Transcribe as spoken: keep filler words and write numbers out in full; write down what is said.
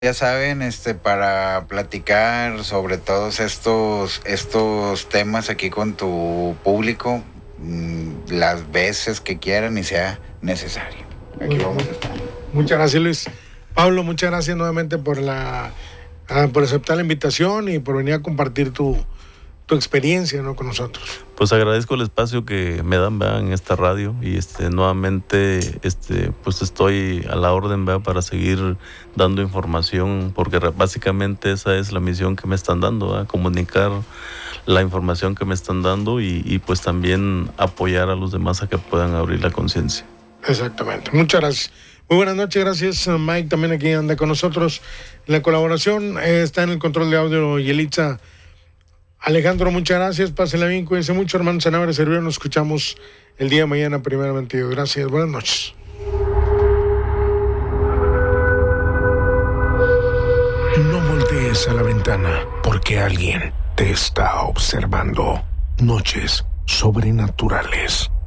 Ya saben, este, para platicar sobre todos estos, estos temas aquí con tu público, mmm, las veces que quieran y sea necesario. Aquí Muy, vamos a estar. Muchas gracias, Luis. Pablo, muchas gracias nuevamente por la uh, por aceptar la invitación y por venir a compartir tu, tu experiencia, ¿no?, con nosotros. Pues agradezco el espacio que me dan, ¿verdad?, en esta radio, y este nuevamente este pues estoy a la orden, ¿verdad?, para seguir dando información, porque básicamente esa es la misión que me están dando, ¿verdad?, comunicar la información que me están dando y, y pues también apoyar a los demás a que puedan abrir la conciencia. Exactamente, muchas gracias. Muy buenas noches, gracias Mike, también aquí anda con nosotros. La colaboración eh, está en el control de audio Yelitza. Alejandro, muchas gracias, pásenla bien, cuídense mucho, hermanos Sanabria, servidor, nos escuchamos el día de mañana, primeramente. Gracias, buenas noches. No voltees a la ventana, porque alguien te está observando. Noches sobrenaturales.